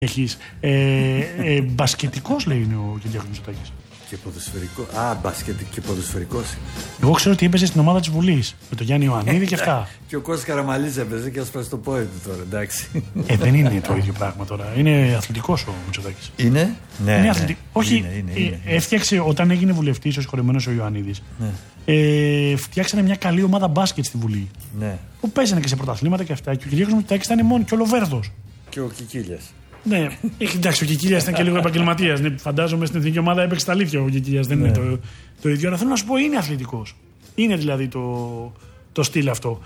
Έχεις. Μπασκετικός, λέει, είναι ο Κυριάκος Μητσοτάκης. Και ποδοσφαιρικό. Και ποδοσφαιρικός. Εγώ ξέρω ότι έπαιζε στην ομάδα της Βουλής. Με τον Γιάννη Ιωαννίδη και αυτά. Και ο Κώστας Καραμαλής έπαιζε και άσπασε το πόδι του τώρα, εντάξει. Δεν είναι το ίδιο πράγμα τώρα. Είναι αθλητικός ο Μητσοτάκης. Είναι? Ναι. Είναι όχι, έφτιαξε όταν έγινε βουλευτής ο συγχωρεμένος ο Ιωαννίδης. Ναι. Φτιάξανε μια καλή ομάδα μπάσκετ στη Βουλή. Ναι. Που παίζανε και σε πρωταθλήματα και αυτά. Και ο Κυριάκος Μητσοτάκης ήταν μόνο και ο Λοβέρδος. Και ο Κικίλιας. Ναι, εντάξει, ο Κικίλιας ήταν και λίγο επαγγελματίας. Ναι, φαντάζομαι στην εθνική ομάδα έπαιξε τα αλήθεια ο Κικίλιας. Δεν είναι το ίδιο. Αλλά θέλω να σου πω, είναι αθλητικός. Είναι δηλαδή το στυλ αυτό.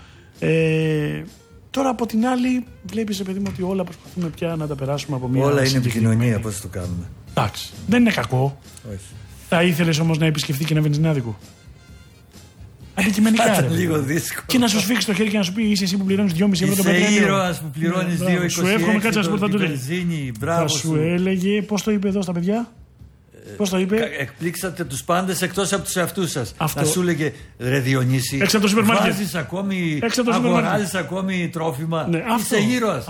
Τώρα από την άλλη, βλέπεις, παιδί μου, ότι όλα προσπαθούμε πια να τα περάσουμε από μια. Όλα είναι επικοινωνία, πώς το κάνουμε. Εντάξει, δεν είναι κακό. Όχι. Θα ήθελες όμως να επισκεφτεί και ένα βενζινάδικο? Αντικειμενικά. Λίγο δύσκολο. Και να σου σφίξει το χέρι και να σου πει: είσαι εσύ που πληρώνεις 2,5 ευρώ το πετρέλαιο. Είσαι ήρωας που πληρώνεις 2,26. Σου εύχομαι, κάτσε να σου πω, θα το έλεγε. Θα σου έλεγε, πώς το είπε εδώ στα παιδιά? Πώς το είπε? Εκπλήξατε τους πάντες εκτός από τους εαυτούς σας. Αυτό. Να σου έλεγε, ρε Διονύση, βάζεις ακόμη, αγοράζεις ακόμη τρόφιμα. Ναι, είσαι ήρωας.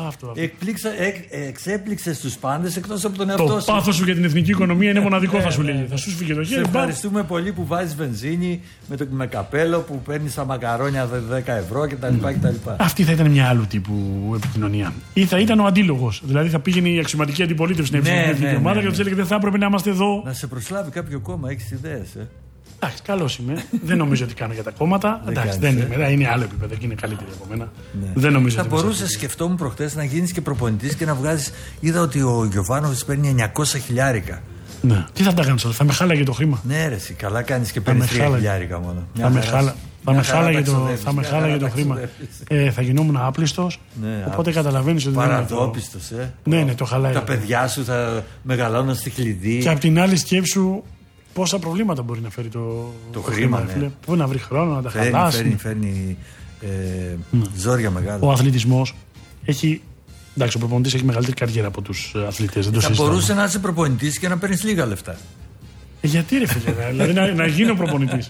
Εξέπληξες τους πάντες εκτός από τον εαυτό σου. Το πάθος σου για την εθνική οικονομία είναι μοναδικό, θα σου λέγει. Θα σου σφίγγει το χέρι. Σε ευχαριστούμε πολύ που βάζεις βενζίνη με καπέλο, που παίρνεις τα μακαρόνια 10 ευρώ κτλ. Αυτή θα ήταν μια άλλου τύπου επικοινωνία. Ή θα ήταν ο αντίλογος. Δηλαδή θα πήγαινε η αξιωματική αντιπολίτευση στην εθνική ομάδα και θα του έλεγε: δεν θα έπρεπε να είμαστε εδώ. Να σε προσλάβει κάποιο κόμμα, έχεις ιδέες, Εντάξει, καλός είμαι. Δεν νομίζω ότι κάνω για τα κόμματα. Εντάξει, δεν είμαι. Είναι άλλο επίπεδο και είναι καλύτερη από μένα. Ναι. Δεν νομίζω. Θα μπορούσες, σκεφτόμουν προχτές, να γίνεις και προπονητής και να βγάζεις. Είδα ότι ο Γιωβάνοβιτς παίρνει 900 χιλιάρικα. Ναι. Τι θα τα κάνεις όλα, θα με χάλαγε το χρήμα. Ναι, ρε, καλά κάνεις και παίρνεις 3 χιλιάρικα μόνο. Θα με χάλαγε το χρήμα. Θα γινόμουν άπλιστος. Ναι, οπότε καταλαβαίνεις ότι. Παραδόπιστος, Ναι, το χαλάει. Τα παιδιά σου θα μεγαλώνουν στη Χλιδί. Και απ' την άλλη σκέψου πόσα προβλήματα μπορεί να φέρει το χρήμα. Ναι. Πού να βρει χρόνο να τα χαλάσει. Φέρνει ζόρια μεγάλα. Ο αθλητισμός έχει. Εντάξει, ο προπονητής έχει μεγαλύτερη καριέρα από τους αθλητές. Θα μπορούσε να είσαι προπονητής και να παίρνεις λίγα λεφτά. Γιατί ρε φίλε, δηλαδή να γίνω προπονητής.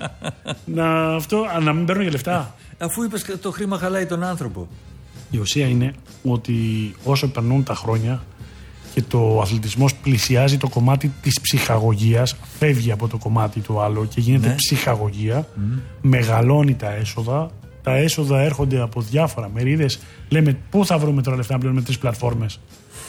Να μην παίρνω για λεφτά. Αφού είπες ότι το χρήμα χαλάει τον άνθρωπο. Η ουσία είναι ότι όσο περνούν τα χρόνια και το αθλητισμός πλησιάζει το κομμάτι της ψυχαγωγίας, φεύγει από το κομμάτι του άλλο και γίνεται ψυχαγωγία, μεγαλώνει τα έσοδα. Τα έσοδα έρχονται από διάφορα μερίδες. Λέμε πού θα βρούμε τώρα λεφτά να πληρώνουμε 3 πλατφόρμες.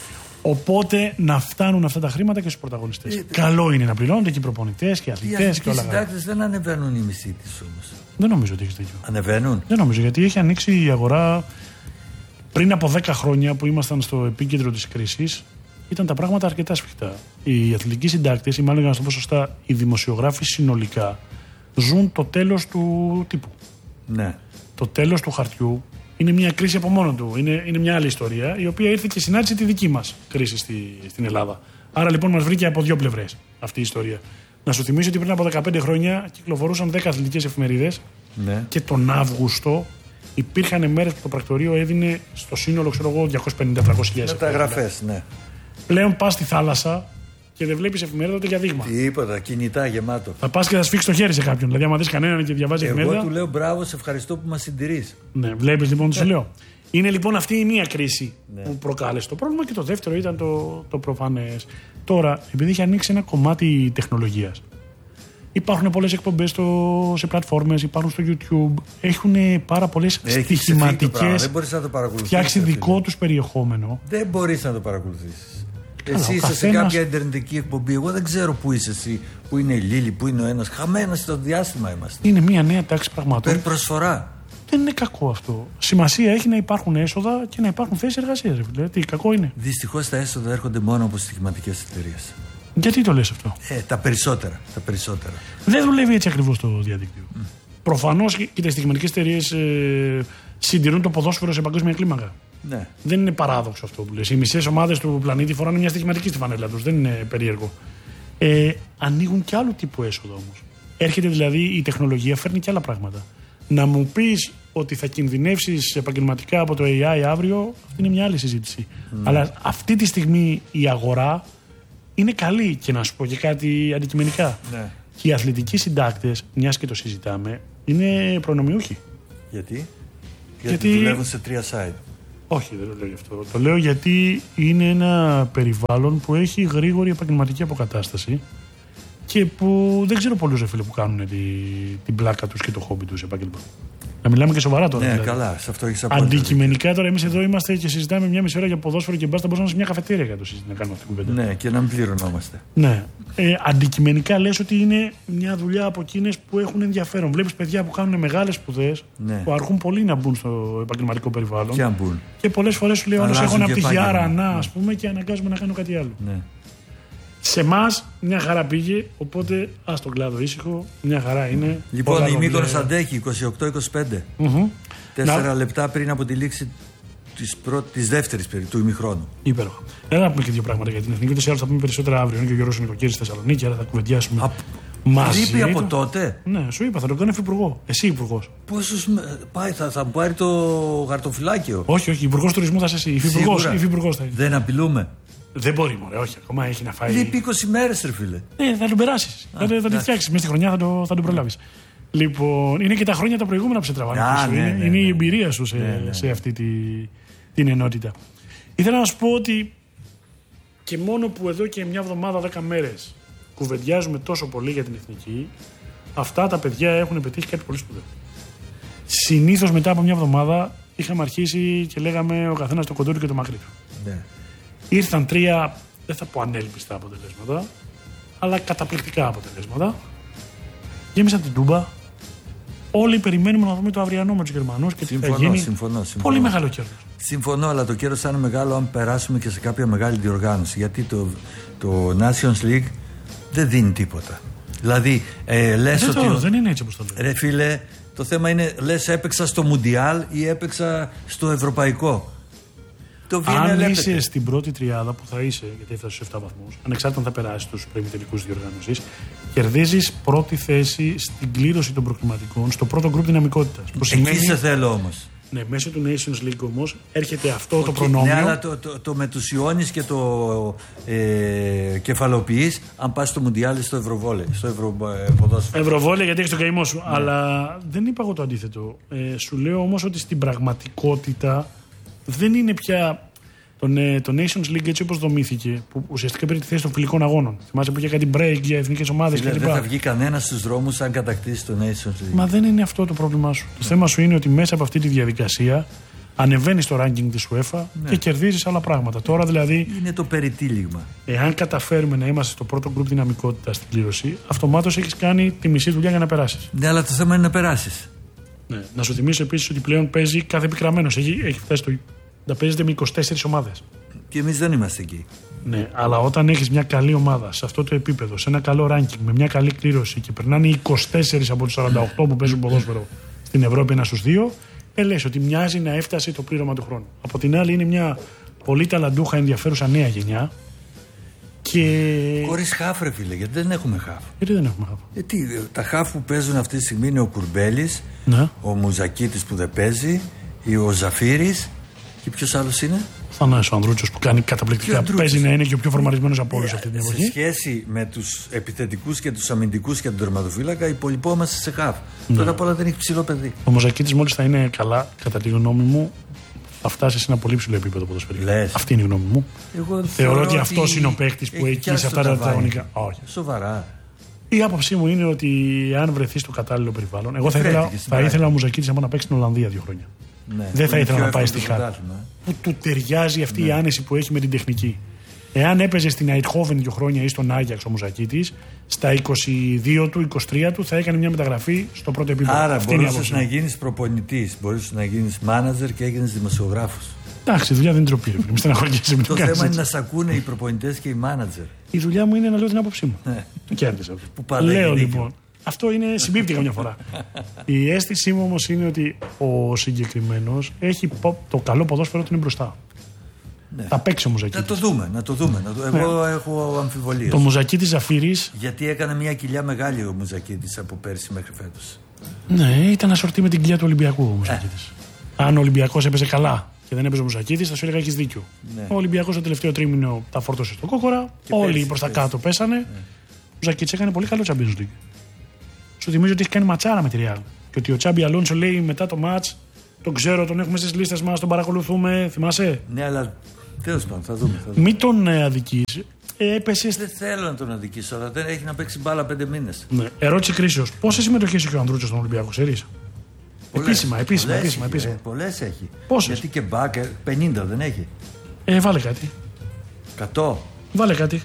Οπότε να φτάνουν αυτά τα χρήματα και στους πρωταγωνιστές. Καλό είναι να πληρώνονται και οι προπονητές και οι αθλητές και όλα αυτά. Οι συντάκτες δεν ανεβαίνουν οι μισοί της όμως. Δεν νομίζω ότι έχει τέτοιο. Ανεβαίνουν. Δεν νομίζω, γιατί έχει ανοίξει η αγορά. Πριν από 10 χρόνια που ήμασταν στο επίκεντρο της κρίσης, ήταν τα πράγματα αρκετά σφιχτά. Οι αθλητικοί συντάκτες, ή μάλλον για να το πω σωστά, οι δημοσιογράφοι συνολικά, ζουν το τέλος του τύπου. Ναι. Το τέλος του χαρτιού είναι μια κρίση από μόνο του. Είναι μια άλλη ιστορία, η οποία ήρθε και συνάντησε τη δική μας κρίση στην Ελλάδα. Άρα λοιπόν μας βρήκε από δύο πλευρές αυτή η ιστορία. Να σου θυμίσω ότι πριν από 15 χρόνια κυκλοφορούσαν 10 αθλητικές εφημερίδες και τον Αύγουστο υπήρχαν μέρες που το πρακτορείο έδινε στο σύνολο, ξέρω εγώ, 250-300 μεταγραφές, ναι. Πλέον πας στη θάλασσα και δεν βλέπεις εφημερίδα ούτε για δείγμα. Τίποτα, κινητά γεμάτο. Θα πας και θα σφίξεις το χέρι σε κάποιον. Δηλαδή, άμα δεις κανέναν και διαβάζει εφημερίδα. Εγώ του λέω μπράβο, σε ευχαριστώ που μας συντηρείς. Ναι, βλέπεις λοιπόν, σου λέω. Είναι λοιπόν αυτή η μία κρίση που προκάλεσε το πρόβλημα και το δεύτερο ήταν το προφανές. Τώρα, επειδή έχει ανοίξει ένα κομμάτι τεχνολογίας, υπάρχουν πολλές εκπομπές σε πλατφόρμες, υπάρχουν στο YouTube, έχουν πάρα πολλές στοιχηματικές. Δεν μπορείς να το παρακολουθήσεις. Φτιάξει δικό τους περιεχόμενο. Δεν μπορείς να το παρακολουθήσεις. Εσύ είσαι σε κάποια ιντερνετική εκπομπή. Εγώ δεν ξέρω πού είσαι εσύ, πού είναι η Λίλη, πού είναι ο ένας. Χαμένα στο διάστημα είμαστε. Είναι μια νέα τάξη πραγμάτων. Παίρνει προσφορά. Δεν είναι κακό αυτό. Σημασία έχει να υπάρχουν έσοδα και να υπάρχουν θέσεις εργασίας. Τι κακό είναι. Δυστυχώς τα έσοδα έρχονται μόνο από στοιχηματικές εταιρείες. Γιατί το λες αυτό? Τα περισσότερα. Δεν δουλεύει έτσι ακριβώς το διαδίκτυο. Προφανώς και οι στοιχηματικές εταιρείες συντηρούν το ποδόσφαιρο σε παγκόσμια κλίμακα. Ναι. Δεν είναι παράδοξο αυτό που λες. Οι μισές ομάδες του πλανήτη φοράνε μια στοιχηματική στη φανέλα τους. Δεν είναι περίεργο. Ανοίγουν και άλλου τύπου έσοδα όμως. Έρχεται δηλαδή η τεχνολογία, φέρνει και άλλα πράγματα. Να μου πεις ότι θα κινδυνεύσεις επαγγελματικά από το AI αύριο, αυτή είναι μια άλλη συζήτηση. Αλλά αυτή τη στιγμή η αγορά είναι καλή. Και να σου πω και κάτι αντικειμενικά. Ναι. Και οι αθλητικοί συντάκτες, μιας και το συζητάμε, είναι προνομιούχοι. Γιατί δουλεύουν σε 3 site. Όχι, δεν το λέω γι' αυτό. Το λέω γιατί είναι ένα περιβάλλον που έχει γρήγορη επαγγελματική αποκατάσταση και που δεν ξέρω πολλούς φίλοι που κάνουν την πλάκα τους και το χόμπι τους επάγγελμα. Να μιλάμε και σοβαρά τώρα. Ναι, δηλαδή. καλά, σε αυτό έχεις απόλυτο. Αντικειμενικά τώρα εμείς εδώ είμαστε και συζητάμε μια μισή ώρα για ποδόσφαιρο και μπάστα. Μπορούμε να σε μια καφετέρια για το συζητάμε, να κάνουμε αυτή την κουβέντα. Ναι, και να μην πληρωνόμαστε. Ναι. Αντικειμενικά λες ότι είναι μια δουλειά από εκείνες που έχουν ενδιαφέρον. Βλέπεις παιδιά που κάνουν μεγάλες σπουδές, που αρχούν πολύ να μπουν στο επαγγελματικό περιβάλλον. Και αν μπουν. Και πολλές φορές σου λέει όλος έχω ένα πτυχιάρα να, ναι. ας πούμε, και αναγκάζομαι να κάνω κάτι άλλο. Ναι. Σε εμάς μια χαρά πήγε, οπότε ας τον κλάδο ήσυχο, μια χαρά είναι. Λοιπόν, η Μύκονος αντέχει 28-25. 4 λεπτά πριν από τη λήξη της δεύτερης του ημιχρόνου. Υπέροχα. Έλα να πούμε και δύο πράγματα για την εθνική. Ούτως ή άλλως θα πούμε περισσότερα αύριο. Είναι και ο Γιώργος Νοικοκύρης στη Θεσσαλονίκη, άρα θα κουβεντιάσουμε μαζί. Λείπει από τότε. Ναι, σου είπα, θα το κάνω υφυπουργό. Εσύ υπουργός. Πόσους πάει, θα πάρει το χαρτοφυλάκιο. Όχι, υπουργός τουρισμού θα είσαι εσύ. Υφυπουργός θα είναι. Δεν απειλούμε. Δεν μπορεί, μωρέ, όχι. Ακόμα έχει να φάει. Λείπει 20 μέρες, ρε φίλε. Ναι, θα τον περάσει. Θα τη φτιάξει. Μέσα στη χρονιά θα τον προλάβει. Λοιπόν, είναι και τα χρόνια τα προηγούμενα που σε τραβάνε. Είναι η εμπειρία σου σε αυτή την ενότητα. Ήθελα να σου πω ότι και μόνο που εδώ και μια εβδομάδα, 10 μέρες κουβεντιάζουμε τόσο πολύ για την εθνική, αυτά τα παιδιά έχουν πετύχει κάτι πολύ σπουδαίο. Συνήθως μετά από μια εβδομάδα είχαμε αρχίσει και λέγαμε ο καθένας το κοντό του και το μακρύ του. Ναι. Ήρθαν 3, δεν θα πω ανέλπιστα αποτελέσματα, αλλά καταπληκτικά αποτελέσματα. Γέμισαν την Τούμπα. Όλοι περιμένουμε να δούμε το αυριανό με τους Γερμανούς και συμφωνώ, θα γίνει συμφωνώ. πολύ μεγάλο κέρδος. Συμφωνώ, αλλά το κέρδος θα είναι μεγάλο αν περάσουμε και σε κάποια μεγάλη διοργάνωση. Γιατί το Nations League δεν δίνει τίποτα. Δηλαδή, λες ότι. Δεν είναι έτσι όπως το λέω. Ρε φίλε, το θέμα είναι, λες έπαιξα στο Μουντιάλ ή έπαιξα στο Ευρωπαϊκό. Αν είσαι στην πρώτη τριάδα που θα είσαι, γιατί έφτασε στους 7 βαθμούς, ανεξάρτητα αν θα περάσει στους προημιτελικούς διοργάνωσης, κερδίζεις πρώτη θέση στην κλήρωση των προκριματικών στο πρώτο γκρουπ δυναμικότητας. Εκεί σε θέλω όμως. Ναι, μέσω του Nations League όμως έρχεται αυτό το προνόμιο. Ναι, αλλά το μετουσιώνεις και το κεφαλοποιείς αν πας στο Μουντιάλ ή στο Ευρωβόλεϊ, στο Ευρωποδόσφαιρο. Ευρωβόλεϊ γιατί έχεις τον καημό σου. Ναι. Αλλά δεν είπα εγώ το αντίθετο. Σου λέω όμως ότι στην πραγματικότητα δεν είναι πια το Nations League έτσι όπως δομήθηκε, που ουσιαστικά πήρε τη θέση των φιλικών αγώνων. Θυμάσαι που είχε κάτι break για εθνικές ομάδες κλπ. Δεν θα βγει κανένας στους δρόμους αν κατακτήσει το Nations League. Μα δεν είναι αυτό το πρόβλημά σου. Το θέμα σου είναι ότι μέσα από αυτή τη διαδικασία ανεβαίνεις στο ranking της UEFA και κερδίζεις άλλα πράγματα. Τώρα δηλαδή. Είναι το περιτύλιγμα. Εάν καταφέρουμε να είμαστε στο πρώτο γκρουπ δυναμικότητα στην κλήρωση, αυτομάτως έχεις κάνει τη μισή δουλειά για να περάσεις. Ναι, αλλά το θέμα είναι να περάσεις. Ναι. Να σου θυμίσω επίσης ότι πλέον παίζει κάθε επικραμμένος. Έχει φτάσει να παίζεται με 24 ομάδες. Και εμείς δεν είμαστε εκεί. Ναι, αλλά όταν έχεις μια καλή ομάδα σε αυτό το επίπεδο, σε ένα καλό ranking, με μια καλή κλήρωση και περνάνε 24 από τους 48 που παίζουν ποδόσφαιρο στην Ευρώπη 1 στους 2, λες ότι μοιάζει να έφτασε το πλήρωμα του χρόνου. Από την άλλη, είναι μια πολύ ταλαντούχα ενδιαφέρουσα νέα γενιά. Και... χωρίς χαφ, ρε φίλε, γιατί δεν έχουμε χαφ. Γιατί δεν έχουμε χαφ. Γιατί τα χαφ που παίζουν αυτή τη στιγμή είναι ο Κουρμπέλης, ο Μουζακίτης που δεν παίζει, ο Ζαφύρης. Και ποιος άλλος είναι? Θανάσης ο Ανδρούτσος που κάνει καταπληκτικά. Παίζει να είναι και ο πιο φορμαρισμένος από όλους αυτή την εποχή. Σε σχέση με τους επιθετικούς και τους αμυντικούς και τον τερματοφύλακα, υπολοιπόμαστε σε χαφ. Τώρα απ' όλα δεν έχει ψηλό παιδί. Ο Μουζακίτης μόλις θα είναι καλά, κατά τη γνώμη μου, θα φτάσει σε ένα πολύ ψηλό επίπεδο ποδοσφαιρικό. Αυτή είναι η γνώμη μου. Θεωρώ ότι αυτός είναι ο παίκτης που εκεί σε αυτά τα τετραγωνικά. Όχι. Σοβαρά. Η άποψή μου είναι ότι αν βρεθεί στο κατάλληλο περιβάλλον. Εγώ θα ήθελα ο Μουζακίτης να παίξει στην Ολλανδία 2 χρόνια. Ναι, δεν θα ήθελα να πάει στη Χάρη. Που του ταιριάζει αυτή η άνεση που έχει με την τεχνική. Εάν έπαιζε στην Αιτχόβεν 2 χρόνια ή στον Άγιαξ ο Μουζακίτης, στα 22 του, 23 του θα έκανε μια μεταγραφή στο πρώτο επίπεδο. Άρα μπορούσες να γίνεις προπονητής, μπορούσες να γίνεις μάνατζερ και έγινες δημοσιογράφος. Εντάξει, η δουλειά δεν είναι τροπή. Το θέμα είναι να σ' ακούνε οι προπονητές και οι μάνατζερ. Η δουλειά μου είναι να λέω την άποψή μου. Το κέρδισα. Λέω λοιπόν. Αυτό είναι συμπίπτει καμιά φορά. Η αίσθησή μου όμως είναι ότι ο συγκεκριμένος έχει το καλό ποδόσφαιρο του είναι μπροστά. Ναι. Θα παίξει ο Μουζακίτης. Να το δούμε. Εγώ έχω αμφιβολίες. Το Μουζακίτης Ζαφύρης. Γιατί έκανε μια κοιλιά μεγάλη ο Μουζακίτης από πέρσι μέχρι φέτος. Ναι, ήταν ασορτή με την κοιλιά του Ολυμπιακού ο Μουζακίτης. Αν ο Ολυμπιακός έπαιζε καλά και δεν έπαιζε ο Μουζακίτης, θα σου έλεγα έχεις δίκιο. Ναι. Ο Ολυμπιακός το τελευταίο τρίμηνο τα φόρτωσε στο κόκορα. Όλοι προς τα κάτω πέσανε. Ναι. Ο Μουζακίτης έκανε πολύ καλό Champions League. Σου θυμίζω ότι έχει κάνει ματσάρα με τη Real. Και ότι ο Τσάμπι Αλόνσο λέει μετά το μάτς τον ξέρω, τον έχουμε στις λίστες μας, τον παρακολουθούμε, θυμάσαι. Ναι, αλλά τέλος πάντων, θα δούμε. Μην τον αδικείς. Έπεσε. Δεν θέλω να τον αδικήσω, αλλά δεν έχει να παίξει μπάλα 5 μήνες. Ναι. Ερώτηση κρίσεως. Πόσες συμμετοχές έχει ο Ανδρούτσος στον Ολυμπιακό, ξέρεις? Επίσημα. Πολλές έχει. Πόσες? Γιατί και μπάκερ 50 δεν έχει. Βάλε κάτι. 100. Βάλε κάτι.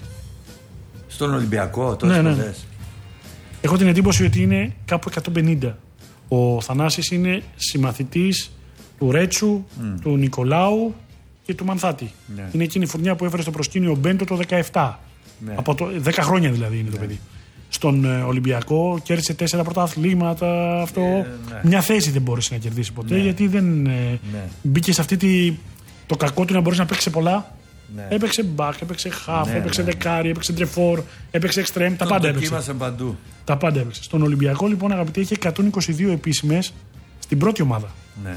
Στον Ολυμπιακό, τόσες πολλές. Έχω την εντύπωση ότι είναι κάπου 150. Ο Θανάσης είναι συμμαθητής του Ρέτσου, του Νικολάου και του Μανθάτη. Ναι. Είναι εκείνη η φουρνιά που έφερε στο προσκήνιο ο Μπέντο το 17. Ναι. Από το 10 χρόνια δηλαδή είναι το παιδί. Στον Ολυμπιακό κέρδισε 4 πρωταθλήματα. Αυτό. Μια θέση δεν μπόρεσε να κερδίσει ποτέ, γιατί δεν μπήκε σε αυτή το κακό του να μπορέσει να παίξει πολλά. Ναι. Έπαιξε μπακ, έπαιξε χαφ, έπαιξε δεκάρι, έπαιξε τρεφόρ, έπαιξε εξτρέμ, τα πάντα έπαιξε. Παντού. Τα πάντα έπαιξε. Στον Ολυμπιακό, λοιπόν, αγαπητοί, έχει 122 επίσημες στην πρώτη ομάδα. Ναι.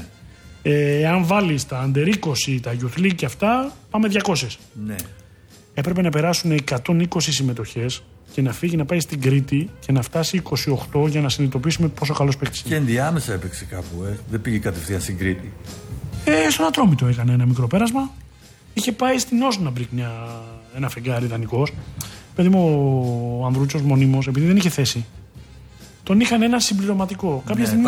Αν βάλεις τα Under 20, τα Youth League και αυτά, πάμε 200. Ναι. Έπρεπε να περάσουν 120 συμμετοχές και να φύγει να πάει στην Κρήτη και να φτάσει 28 για να συνειδητοποιήσουμε πόσο καλός παίκτης είναι. Και ενδιάμεσα έπαιξε κάπου, δεν πήγε κατευθείαν στην Κρήτη. Στον Ατρόμητο έκανε ένα μικρό πέρασμα. Είχε πάει στην Όσναμπρικ ένα φεγγάρι δανεικός. Παιδί μου, ο Ανδρούτσος μονίμως, επειδή δεν είχε θέση, τον είχαν ένα συμπληρωματικό. Κάποια στιγμή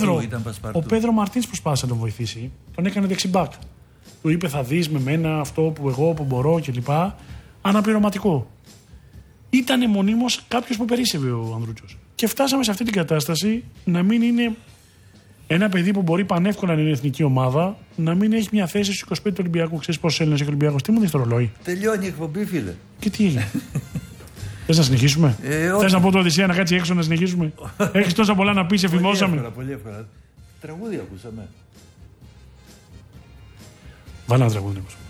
ο Πέδρο Μαρτίνς προσπάθησε να τον βοηθήσει. Τον έκανε δεξιμπάκ. Του είπε: θα δεις με μένα αυτό που εγώ που μπορώ κλπ. Αναπληρωματικό. Ήτανε μονίμως κάποιος που περίσσευε ο Ανδρούτσος. Και φτάσαμε σε αυτή την κατάσταση να μην είναι ένα παιδί που μπορεί πανεύκολα να είναι εθνική ομάδα, να μην έχει μια θέση στους 25 του Ολυμπιακού. Ξέρεις πόσους Έλληνες έχει ο Ολυμπιακός? Τι μου δεις το ρολόι? Τελειώνει η εκπομπή, φίλε. Και τι έγινε? Θες να συνεχίσουμε? Θες να πω το Οδυσσέα να κάτσει έξω να συνεχίσουμε? Έχεις τόσα πολλά να πεις, εφημώσαμε. Πολύ εύκολα. Τραγούδι ακούσαμε. Βάλε ένα τραγούδι.